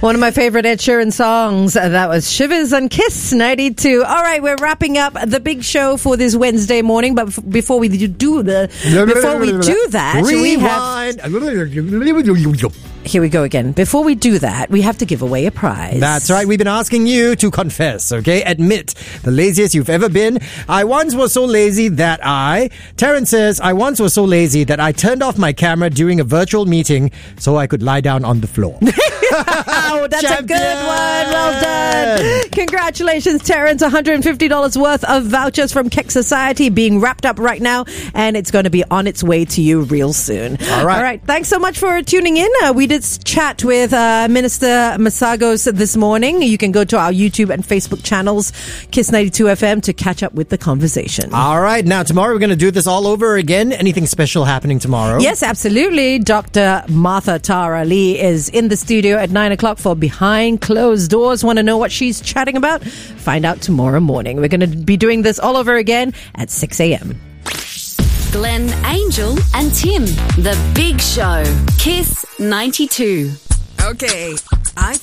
One of my favorite Ed Sheeran songs. That was Shivers on Kiss 92. All right, we're wrapping up the big show for this Wednesday morning. But before we do that, we have... Here we go again. Before we do that, we have to give away a prize. That's right. We've been asking you to confess, okay? Admit the laziest you've ever been. I once was so lazy that Terrence says, I once was so lazy that I turned off my camera during a virtual meeting so I could lie down on the floor. Oh, that's Champion! A good one. Well done. Congratulations, Terrence. $150 worth of vouchers from Keck Society being wrapped up right now, and it's going to be on its way to you real soon. All right. Thanks so much for tuning in. We did chat with Minister Masagos this morning. You can go to our YouTube and Facebook channels, Kiss 92 FM, to catch up with the conversation. All right. Now, tomorrow we're going to do this all over again. Anything special happening tomorrow? Yes, absolutely. Dr. Martha Tara Lee is in the studio at 9 o'clock for Behind Closed Doors. Want to know what she's chatting about? Find out tomorrow morning. We're going to be doing this all over again at 6 a.m. Glenn, Angel and Tim. The Big Show. Kiss 92. Okay, I